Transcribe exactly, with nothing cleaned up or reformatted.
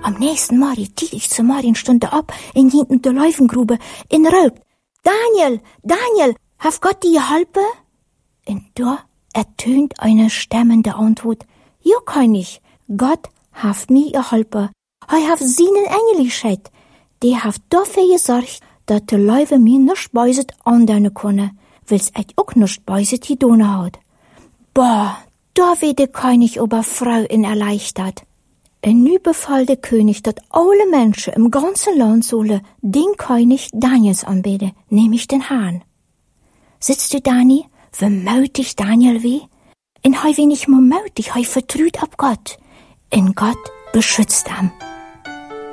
Am nächsten Morgen tiet ich zur Morgenstunde ab in hinten der Läufengrube in Raubt. Daniel, Daniel, haf Gott dir geholpen? Und da ertönt eine stemmende Antwort. Ja, König, Gott haft mir geholpen. Hei haft seinen Engel geschickt. Die haft dafür gesorgt, dass der Läufe mir nicht beiset andauern könne, weil's echt auch nicht beiset getan hat. Boah, da wird der König ober Frau in erleichtert. Und nu befahl der König, dass alle Menschen im ganzen Land sollen den König Daniels anbeten, nämlich den Herrn. Sitzt du, Dani, wie mutig Daniel wie? Und hei wenig mehr mutig, hei vertraut ab Gott. Und Gott beschützt ihn.